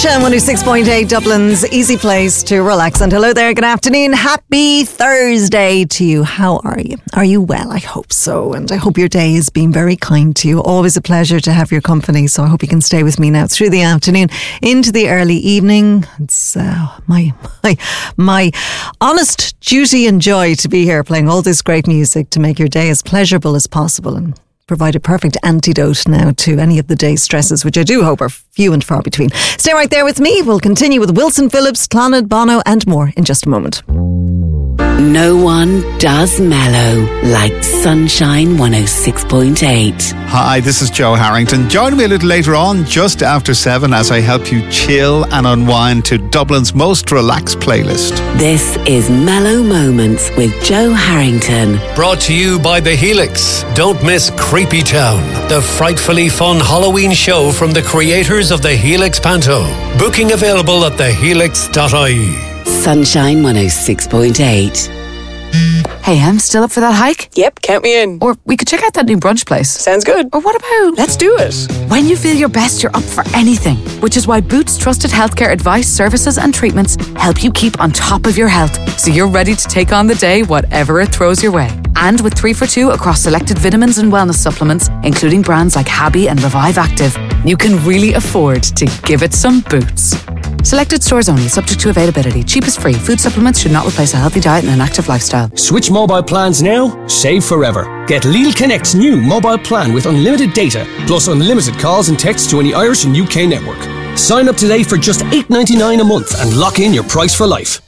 Sunshine 106.8, Dublin's easy place to relax. And hello there, good afternoon. Happy Thursday to you. How are you? Are you well? I hope so. And I hope your day has been very kind to you. Always a pleasure to have your company. So I hope you can stay with me now through the afternoon into the early evening. It's my honest duty and joy to be here playing all this great music to make your day as pleasurable as possible and provide a perfect antidote now to any of the day's stresses, which I do hope are few and far between. Stay right there with me. We'll continue with Wilson Phillips, Clonard, Bono and more in just a moment. No one does mellow like Sunshine 106.8. Hi, this is Joe Harrington. Join me a little later on, just after 7, as I help you chill and unwind to Dublin's most relaxed playlist. This is Mellow Moments with Joe Harrington. Brought to you by The Helix. Don't miss Creepy Town, the frightfully fun Halloween show from the creators of The Helix Panto. Booking available at thehelix.ie. Sunshine 106.8. Hey, I'm still up for that hike? Yep, count me in. Or we could check out that new brunch place. Sounds good. Or what about... Let's do it. When you feel your best, you're up for anything. Which is why Boots Trusted Healthcare Advice, Services and Treatments help you keep on top of your health. So you're ready to take on the day, whatever it throws your way. And with 3 for 2 across selected vitamins and wellness supplements, including brands like Habby and Revive Active, you can really afford to give it some Boots. Selected stores only, subject to availability. Cheap is free. Food supplements should not replace a healthy diet and an active lifestyle. Switch mobile plans now, save forever. Get Lidl Connect's new mobile plan with unlimited data, plus unlimited calls and texts to any Irish and UK network. Sign up today for just $8.99 a month and lock in your price for life.